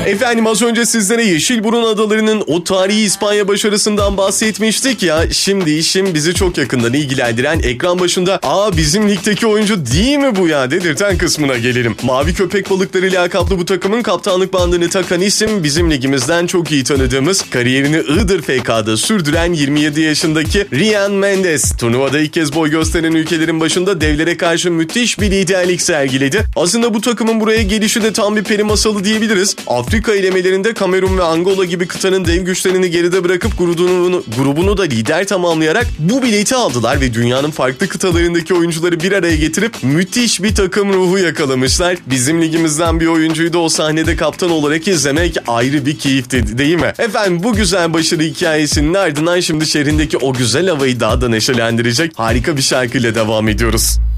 Efendim az önce sizlere Yeşilburun Adaları'nın o tarihi İspanya başarısından bahsetmiştik ya. Şimdi işim bizi çok yakından ilgilendiren ekran başında bizim ligdeki oyuncu değil mi bu ya dedirten kısmına gelelim. Mavi Köpek Balıkları lakaplı bu takımın kaptanlık bandını takan isim bizim ligimizden çok iyi tanıdığımız, kariyerini Iğdır FK'da sürdüren 27 yaşındaki Ryan Mendes. Turnuvada ilk kez boy gösteren ülkelerin başında devlere karşı müthiş bir liderlik sergiledi. Aslında bu takımın buraya gelişi de tam bir peri masalı diyebiliriz. Afrika elemelerinde Kamerun ve Angola gibi kıtanın dev güçlerini geride bırakıp grubunu da lider tamamlayarak bu bileti aldılar ve dünyanın farklı kıtalarındaki oyuncuları bir araya getirip müthiş bir takım ruhu yakalamışlar. Bizim ligimizden bir oyuncuyu da o sahnede kaptan olarak izlemek ayrı bir keyifti değil mi? Efendim bu güzel başarı hikayesinin ardından şimdi şehrindeki o güzel havayı daha da neşelendirecek harika bir şarkıyla devam ediyoruz.